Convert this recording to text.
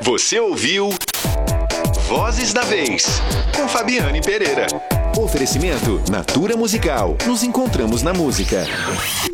Você ouviu Vozes da Vez, com Fabiane Pereira. Oferecimento Natura Musical. Nos encontramos na música.